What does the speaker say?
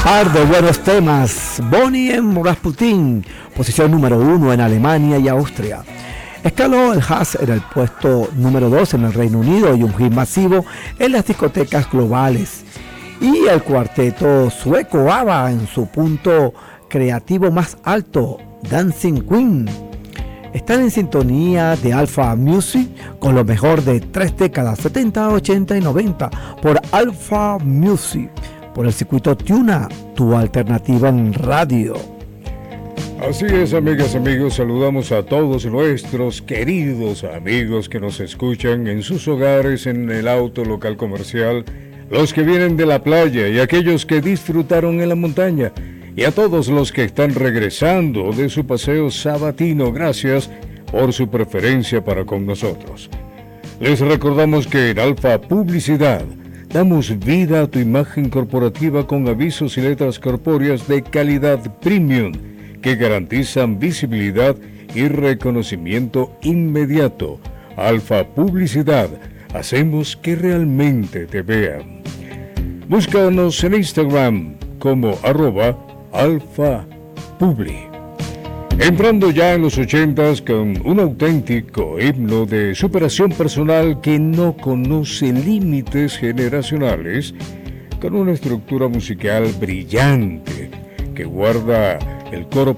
par de buenos temas. Bonnie M. Rasputin, posición número 1 en Alemania y Austria. Escaló el jazz en el puesto número 2 en el Reino Unido y un hit masivo en las discotecas globales. Y el cuarteto sueco ABBA en su punto creativo más alto, Dancing Queen. Están en sintonía de Alpha Music con lo mejor de 3 décadas, 70, 80 y 90, por Alpha Music, por el circuito Tuna, tu alternativa en radio. Así es, amigas, amigos, saludamos a todos nuestros queridos amigos que nos escuchan en sus hogares, en el auto local comercial, los que vienen de la playa y aquellos que disfrutaron en la montaña, y a todos los que están regresando de su paseo sabatino. Gracias por su preferencia para con nosotros. Les recordamos que en Alfa Publicidad damos vida a tu imagen corporativa con avisos y letras corpóreas de calidad premium que garantizan visibilidad y reconocimiento inmediato. Alfa Publicidad, hacemos que realmente te vean. Búscanos en Instagram como @alfapubli. Entrando ya en los 80s con un auténtico himno de superación personal que no conoce límites generacionales, con una estructura musical brillante que guarda el coro